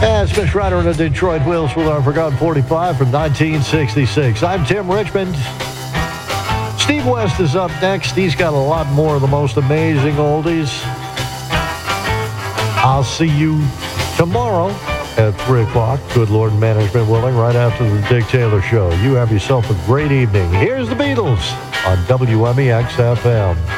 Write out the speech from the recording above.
And Smith Ryder and the Detroit Wheels with our Forgotten 45 from 1966. I'm Tim Richmond. Steve West is up next. He's got a lot more of the most amazing oldies. I'll see you tomorrow at 3 o'clock. Good Lord Management willing, right after the Dick Taylor Show. You have yourself a great evening. Here's the Beatles on WMEX FM.